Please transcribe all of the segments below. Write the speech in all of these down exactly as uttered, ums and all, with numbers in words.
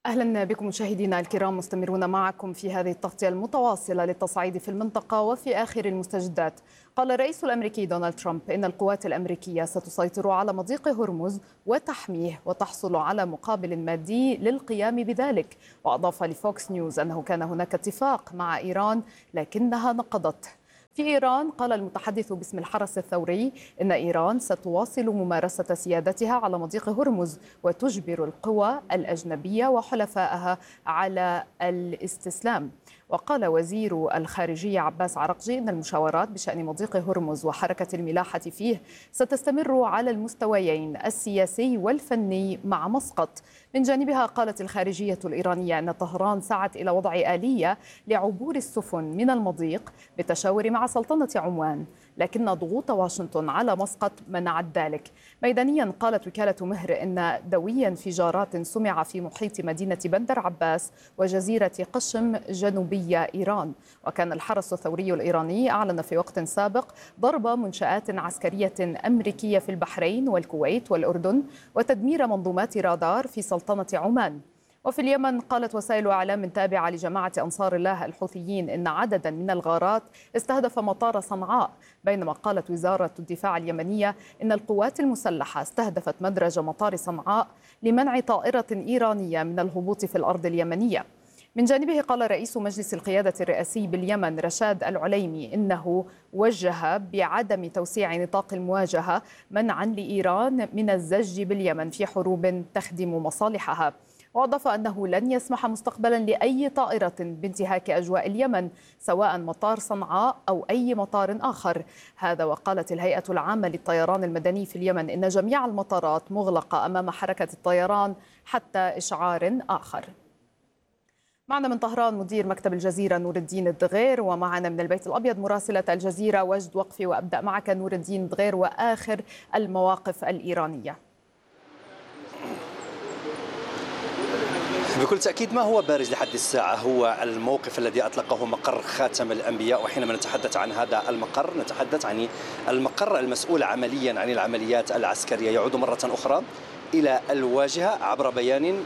أهلا بكم مشاهدينا الكرام، مستمرون معكم في هذه التغطية المتواصلة للتصعيد في المنطقة وفي آخر المستجدات. قال الرئيس الأمريكي دونالد ترامب إن القوات الأمريكية ستسيطر على مضيق هرمز وتحميه وتحصل على مقابل مادي للقيام بذلك. وأضاف لفوكس نيوز أنه كان هناك اتفاق مع إيران لكنها نقضته. في إيران قال المتحدث باسم الحرس الثوري إن إيران ستواصل ممارسة سيادتها على مضيق هرمز وتجبر القوى الأجنبية وحلفائها على الاستسلام. وقال وزير الخارجية عباس عرقجي إن المشاورات بشأن مضيق هرمز وحركة الملاحة فيه ستستمر على المستويين السياسي والفني مع مسقط. من جانبها قالت الخارجية الإيرانية أن طهران سعت إلى وضع آلية لعبور السفن من المضيق بالتشاور مع سلطنة عمان، لكن ضغوط واشنطن على مسقط منعت ذلك. ميدانيا قالت وكالة مهر إن دوي انفجارات سمع في محيط مدينة بندر عباس وجزيرة قشم جنوبية إيران. وكان الحرس الثوري الإيراني أعلن في وقت سابق ضرب منشآت عسكرية أمريكية في البحرين والكويت والأردن وتدمير منظومات رادار في سلطنة عمان. وفي اليمن قالت وسائل إعلام تابعة لجماعة أنصار الله الحوثيين إن عددا من الغارات استهدف مطار صنعاء، بينما قالت وزارة الدفاع اليمنية إن القوات المسلحة استهدفت مدرج مطار صنعاء لمنع طائرة إيرانية من الهبوط في الأرض اليمنية. من جانبه قال رئيس مجلس القيادة الرئاسي باليمن رشاد العليمي إنه وجه بعدم توسيع نطاق المواجهة منعا لإيران من الزج باليمن في حروب تخدم مصالحها. وأضاف أنه لن يسمح مستقبلا لأي طائرة بانتهاك أجواء اليمن سواء مطار صنعاء أو أي مطار آخر. هذا وقالت الهيئة العامة للطيران المدني في اليمن إن جميع المطارات مغلقة أمام حركة الطيران حتى إشعار آخر. معنا من طهران مدير مكتب الجزيرة نور الدين الدغير، ومعنا من البيت الأبيض مراسلة الجزيرة وجد وقفي. وأبدأ معك نور الدين الدغير وآخر المواقف الإيرانية. بكل تأكيد ما هو بارز لحد الساعة هو الموقف الذي أطلقه مقر خاتم الأنبياء. وحينما نتحدث عن هذا المقر نتحدث عن المقر المسؤول عمليا عن العمليات العسكرية، يعود مرة أخرى إلى الواجهة عبر بيان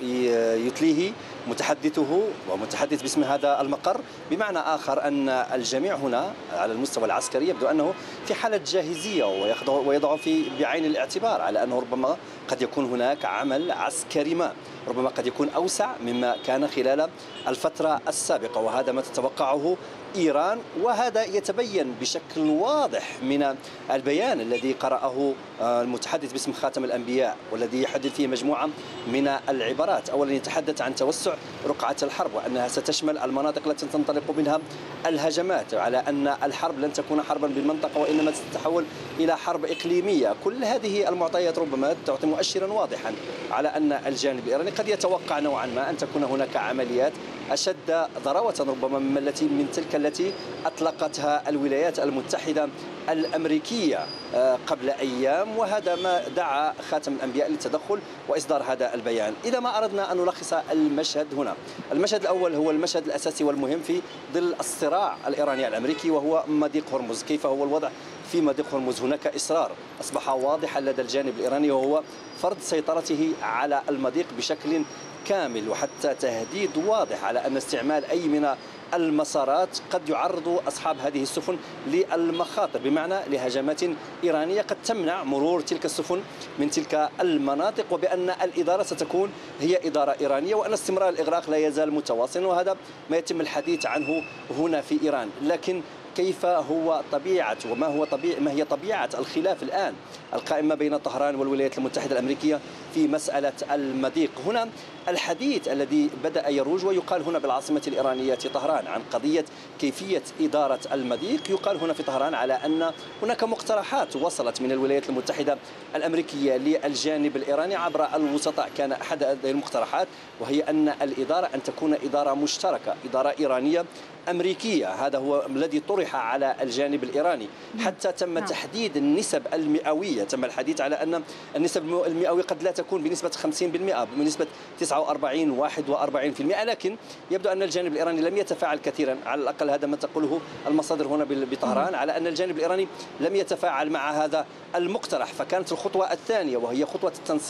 يتليه متحدثه ومتحدث باسم هذا المقر. بمعنى آخر أن الجميع هنا على المستوى العسكري يبدو أنه في حالة جاهزية ويضع في بعين الاعتبار على أنه ربما قد يكون هناك عمل عسكري ما، ربما قد يكون أوسع مما كان خلال الفترة السابقة، وهذا ما تتوقعه إيران. وهذا يتبين بشكل واضح من البيان الذي قرأه المتحدث باسم خاتم الأنبياء، والذي يحدد فيه مجموعة من العبارات. أولا يتحدث عن توسع رقعة الحرب وأنها ستشمل المناطق التي تنطلق منها الهجمات، على أن الحرب لن تكون حربا بالمنطقة وإنما ستتحول إلى حرب إقليمية. كل هذه المعطيات ربما تعطي مؤشرا واضحا على أن الجانب الإيراني قد يتوقع نوعا ما أن تكون هناك عمليات أشد ضراوة ربما من التي من تلك التي أطلقتها الولايات المتحدة الأمريكية قبل أيام. وهذا ما دعا خاتم الأنبياء للتدخل وإصدار هذا البيان. إذا ما أردنا أن نلخص المشهد هنا، المشهد الأول هو المشهد الأساسي والمهم في ظل الصراع الإيراني الأمريكي، وهو مضيق هرمز. كيف هو الوضع في مضيق هرمز؟ هناك إصرار أصبح واضحا لدى الجانب الإيراني، وهو فرض سيطرته على المضيق بشكل كامل، وحتى تهديد واضح على أن استعمال أي من المسارات قد يعرض أصحاب هذه السفن للمخاطر، بمعنى لهجمات إيرانية قد تمنع مرور تلك السفن من تلك المناطق، وبأن الإدارة ستكون هي إدارة إيرانية، وأن استمرار الإغراق لا يزال متواصلا. وهذا ما يتم الحديث عنه هنا في إيران. لكن كيف هو طبيعة وما هو طبيعة ما هي طبيعة الخلاف الآن القائمة بين طهران والولايات المتحدة الأمريكية في مسألة المضيق؟ هنا الحديث الذي بدأ يروج ويقال هنا بالعاصمة الإيرانية طهران عن قضية كيفية إدارة المضيق. يقال هنا في طهران على أن هناك مقترحات وصلت من الولايات المتحدة الأمريكية للجانب الإيراني عبر الوسطاء. كان أحد هذه المقترحات وهي أن الإدارة أن تكون إدارة مشتركة، إدارة إيرانية أمريكية. هذا هو الذي طرح على الجانب الإيراني. حتى تم تحديد النسب المئوية، تم الحديث على أن النسب المئوية قد لا تكون بنسبة خمسين بالمئة، بنسبة تسعة وأربعين واحد وأربعين بالمئة، لكن يبدو أن الجانب الإيراني لم يتفاعل كثيرا. على الأقل هذا ما تقوله المصادر هنا بطهران، على أن الجانب الإيراني لم يتفاعل مع هذا المقترح. فكانت الخطوة الثانية وهي خطوة التنسيق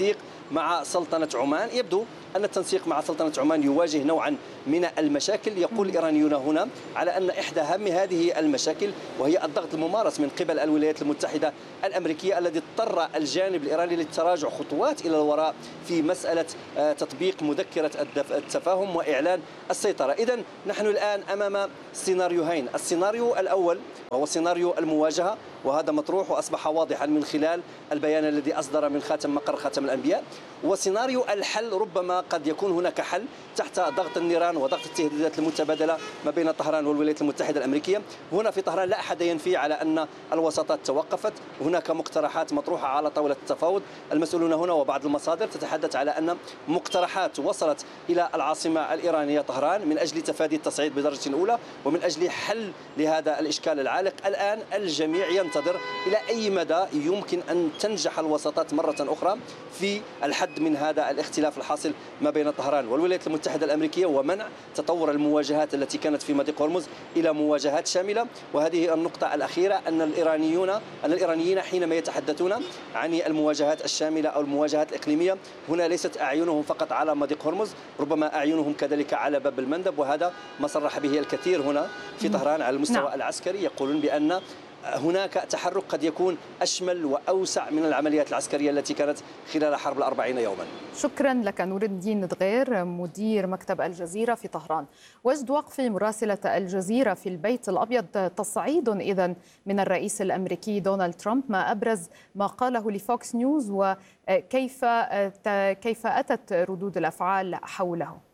مع سلطنة عمان. يبدو أن التنسيق مع سلطنة عمان يواجه نوعا من المشاكل. يقول الإيرانيون هنا على أن إحدى أهم هذه المشاكل وهي الضغط الممارس من قبل الولايات المتحدة الأمريكية الذي اضطر الجانب الإيراني للتراجع خطوات إلى الوراء في مسألة تطبيق مذكرة التفاهم وإعلان السيطرة. إذن نحن الآن أمام سيناريوهين. السيناريو الأول وهو سيناريو المواجهة، وهذا مطروح وأصبح واضحا من خلال البيان الذي أصدر من خاتم مقر خاتم الأنبياء. وسيناريو الحل ربما قد يكون هناك حل تحت ضغط النيران وضغط التهديدات المتبادلة ما بين طهران والولايات المتحدة الأمريكية. هنا في طهران لا أحد ينفي على أن الوساطات توقفت. هناك مقترحات مطروحة على طاولة التفاوض. المسؤولون هنا وبعض المصادر تتحدث على أن مقترحات وصلت إلى العاصمة الإيرانية طهران من أجل تفادي التصعيد بدرجة أولى ومن أجل حل لهذا الإشكال العالق. الآن الجميع ينتظر إلى أي مدى يمكن أن تنجح الوساطات مرة أخرى في الحد من هذا الاختلاف الحاصل ما بين طهران والولايات المتحدة الأمريكية ومنع تطور المواجهات التي كانت في مضيق هرمز إلى مواجهات شاملة. وهذه النقطة الأخيرة أن الإيرانيون أن الإيرانيين حينما يتحدثون عن المواجهات الشاملة أو المواجهات الإقليمية هنا ليست أعينهم فقط على مضيق هرمز، ربما أعينهم كذلك على باب المندب، وهذا ما صرح به الكثير هنا في طهران على المستوى نعم. العسكري. يقولون بأن هناك تحرك قد يكون أشمل وأوسع من العمليات العسكرية التي كانت خلال حرب الأربعين يوما. شكرا لك نور الدين دغير مدير مكتب الجزيرة في طهران. وجد وقف مراسلة الجزيرة في البيت الأبيض، تصعيد إذن من الرئيس الأمريكي دونالد ترامب، ما أبرز ما قاله لفوكس نيوز وكيف كيف أتت ردود الأفعال حوله؟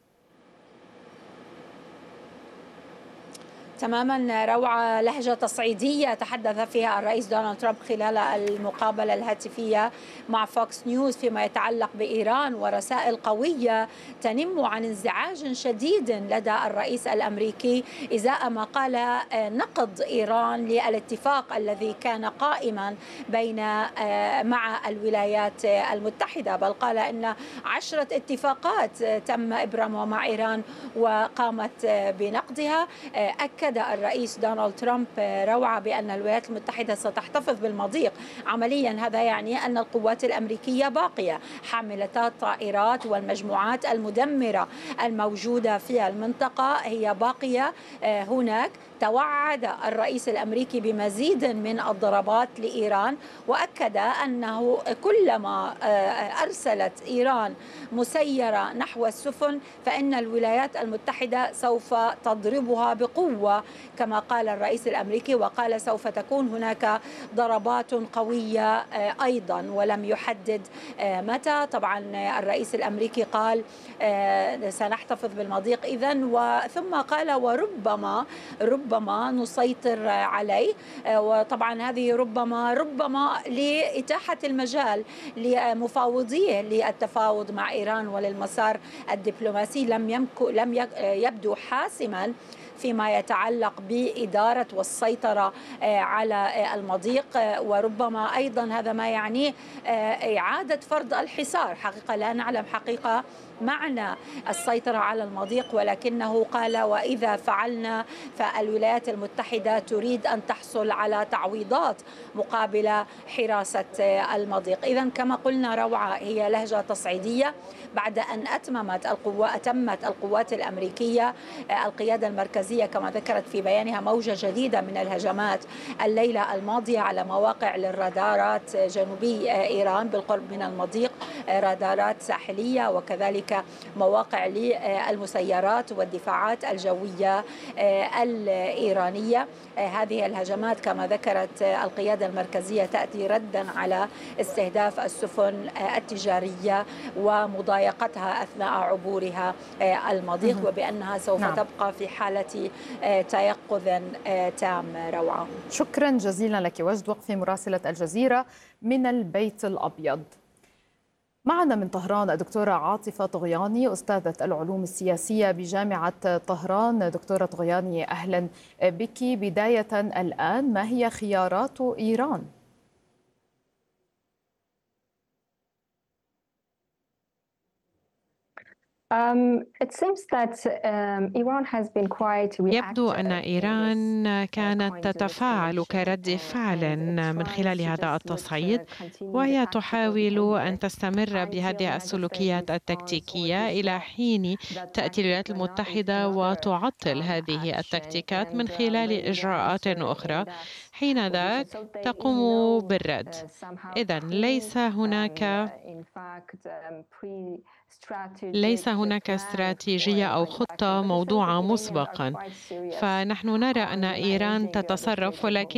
تماما روعة، لهجة تصعيدية تحدث فيها الرئيس دونالد ترامب خلال المقابلة الهاتفية مع فوكس نيوز فيما يتعلق بإيران، ورسائل قوية تنم عن انزعاج شديد لدى الرئيس الأمريكي إزاء ما قال نقض إيران للاتفاق الذي كان قائما بين مع الولايات المتحدة، بل قال إن عشرة اتفاقات تم إبرامها مع إيران وقامت بنقضها. أكد الرئيس دونالد ترامب روعة بأن الولايات المتحدة ستحتفظ بالمضيق. عمليا هذا يعني أن القوات الأمريكية باقية، حاملتا الطائرات والمجموعات المدمرة الموجودة في المنطقة هي باقية هناك. توعد الرئيس الأمريكي بمزيد من الضربات لإيران، وأكد أنه كلما أرسلت إيران مسيرة نحو السفن فإن الولايات المتحدة سوف تضربها بقوة كما قال الرئيس الأمريكي، وقال سوف تكون هناك ضربات قوية أيضا ولم يحدد متى. طبعا الرئيس الأمريكي قال سنحتفظ بالمضيق إذن، وثم قال وربما ربما نسيطر عليه. وطبعا هذه ربما ربما لإتاحة المجال لمفاوضيه للتفاوض مع إيران وللمسار الدبلوماسي لم يمكن لم يبدو حاسما فيما يتعلق بإدارة والسيطرة على المضيق، وربما أيضا هذا ما يعنيه إعادة فرض الحصار. حقيقة لا نعلم حقيقة معنى السيطرة على المضيق، ولكنه قال وإذا فعلنا فالولايات المتحدة تريد أن تحصل على تعويضات مقابل حراسة المضيق. إذن كما قلنا روعة هي لهجة تصعيدية بعد أن أتممت القوة أتمت القوات الأمريكية القيادة المركزية كما ذكرت في بيانها موجة جديدة من الهجمات الليلة الماضية على مواقع للرادارات جنوبي إيران بالقرب من المضيق، رادارات ساحلية وكذلك مواقع للمسيرات والدفاعات الجوية الإيرانية. هذه الهجمات كما ذكرت القيادة المركزية تأتي ردا على استهداف السفن التجارية ومضايقتها أثناء عبورها المضيق، وبأنها سوف نعم. تبقى في حالة تيقظ تام. روعة، شكرا جزيلا لك. وجد وقفي مراسلة الجزيرة من البيت الأبيض. معنا من طهران الدكتورة عاطفة طغياني أستاذة العلوم السياسية بجامعة طهران. دكتورة طغياني أهلا بك. بداية الآن ما هي خيارات إيران؟ يبدو أن إيران كانت تتفاعل كرد فعل من خلال هذا التصعيد، وهي تحاول أن تستمر بهذه السلوكيات التكتيكية إلى حين تأتي الولايات المتحدة وتعطل هذه التكتيكات من خلال إجراءات أخرى، حين ذاك تقوم بالرد. إذن ليس هناك ليس هناك استراتيجية أو خطة موضوعة مسبقا، فنحن نرى أن إيران تتصرف، ولكن